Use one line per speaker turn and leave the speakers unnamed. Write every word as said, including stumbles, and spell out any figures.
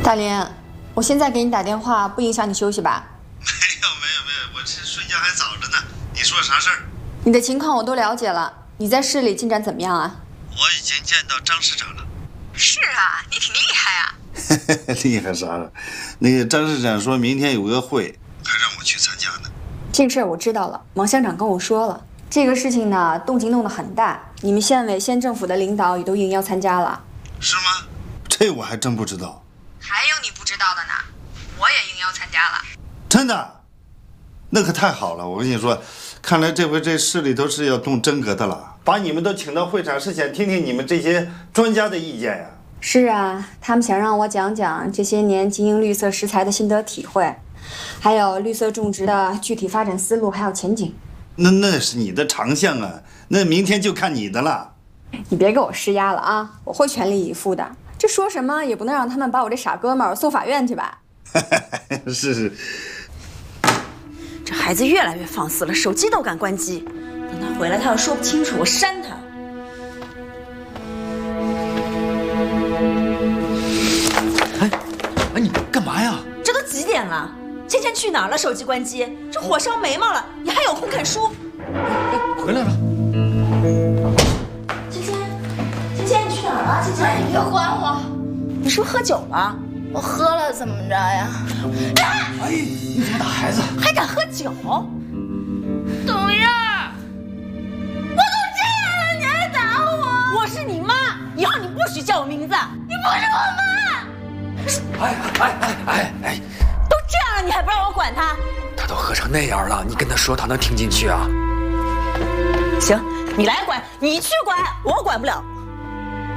大林，我现在给你打电话，不影响你休息吧？
没有没有没有，我这睡觉还早着呢。你说啥事儿？
你的情况我都了解了，你在市里进展怎么样啊？
我已经见到张市长了。
是啊，你挺厉害啊。
厉害啥了？那个张市长说明天有个会，还让我去参加呢。
这个事儿我知道了，王乡长跟我说了。这个事情呢，动静弄得很大，你们县委县政府的领导也都应邀参加了。
是吗？这我还真不知道。
还有你不知道的呢，我也应邀参加了。
真的？那可太好了！我跟你说，看来这回这市里头是要动真格的了，把你们都请到会场，是想听听你们这些专家的意见呀。
是啊，他们想让我讲讲这些年经营绿色食材的心得体会，还有绿色种植的具体发展思路还有前景。
那那是你的长项啊，那明天就看你的了。
你别给我施压了啊，我会全力以赴的。这说什么也不能让他们把我这傻哥们儿送法院去吧？
是是。
这孩子越来越放肆了，手机都敢关机。等他回来，他要说不清楚，我扇他。
哎，哎，你干嘛呀？
这都几点了？芊芊去哪儿了？手机关机，这火烧眉毛了，你还有空看书？
哎，回来了。
芊芊，芊芊，你去哪儿了？芊芊，
你别管我，
你是不是喝酒了？
我喝了怎么着呀？
哎，你怎么打孩子？
还敢喝酒？
董燕儿，我都这样了，你还打我？
我是你妈，以后你不许叫我名字。
你不是我
哎
妈！
哎哎哎哎，
都这样了，你还不让我管他？
他都喝成那样了，你跟他说，他能听进去啊？
行，你来管，你去管，我管不了。